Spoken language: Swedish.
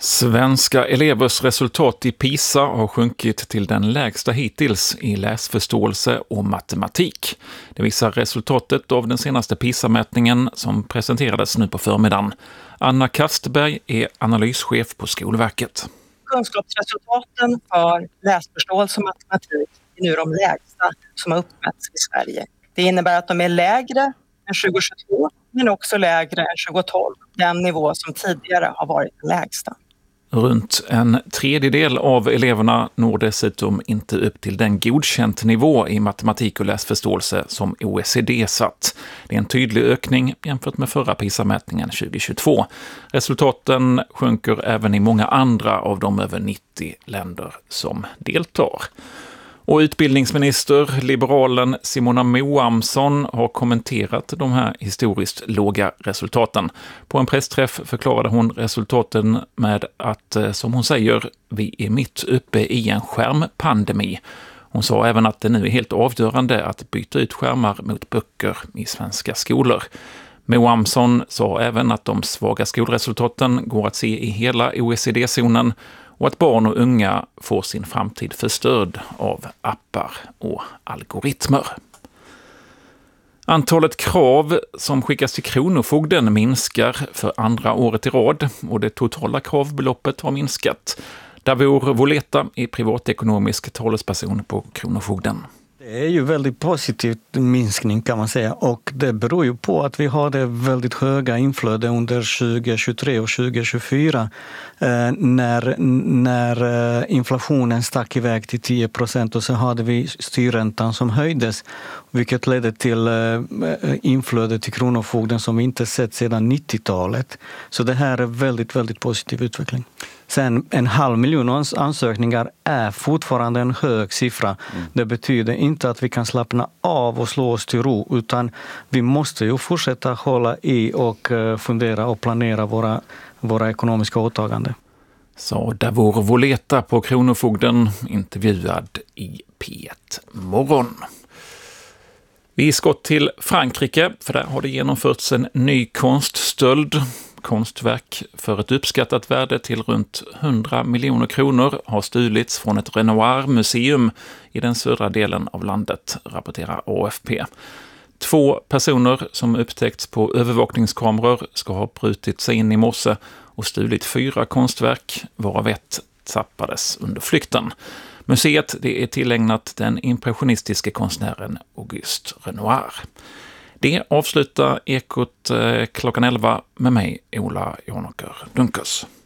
Svenska elevers resultat i PISA har sjunkit till den lägsta hittills i läsförståelse och matematik. Det visar resultatet av den senaste PISA-mätningen som presenterades nu på förmiddagen. Anna Kastberg är analyschef på Skolverket. Kunskapsresultaten för läsförståelse och matematik är nu de lägsta som har uppmätts i Sverige. Det innebär att de är lägre än 2022 men också lägre än 2012, den nivå som tidigare har varit den lägsta. Runt en tredjedel av eleverna når dessutom inte upp till den godkänt nivå i matematik och läsförståelse som OECD satt. Det är en tydlig ökning jämfört med förra PISA-mätningen 2022. Resultaten sjunker även i många andra av de över 90 länder som deltar. Och utbildningsminister, liberalen Simona Moamsson, har kommenterat de här historiskt låga resultaten. På en pressträff förklarade hon resultaten med att, som hon säger, vi är mitt uppe i en skärmpandemi. Hon sa även att det nu är helt avgörande att byta ut skärmar mot böcker i svenska skolor. Moamsson sa även att de svaga skolresultaten går att se i hela OECD-zonen och att barn och unga får sin framtid förstörd av appar och algoritmer. Antalet krav som skickas till Kronofogden minskar för andra året i rad och det totala kravbeloppet har minskat. Davor Voleta är privatekonomisk talesperson på Kronofogden. Det är ju väldigt positiv minskning kan man säga, och det beror ju på att vi har det väldigt höga inflöde under 2023 och 2024 när inflationen stack iväg till 10% och så hade vi styrräntan som höjdes, vilket ledde till inflöde till Kronofogden som vi inte sett sedan 90-talet. Så det här är väldigt, väldigt positiv utveckling. Sen 500 000 ansökningar är fortfarande en hög siffra. Det betyder inte att vi kan slappna av och slå oss till ro, utan vi måste ju fortsätta hålla i och fundera och planera våra ekonomiska åtaganden. Så Davor Voleta på Kronofogden, intervjuad i P1 Morgon. Vi ska till Frankrike, för där har det genomförts en ny konststöld. Konstverk för ett uppskattat värde till runt 100 miljoner kronor har stulits från ett Renoir-museum i den södra delen av landet, rapporterar AFP. 2 personer som upptäckts på övervakningskameror ska ha brutit sig in i morse och stulit 4 konstverk, varav ett tappades under flykten. Museet det är tillägnat den impressionistiska konstnären Auguste Renoir. Det avslutar Ekot klockan 11 med mig, Ola Jonåker Dunkers.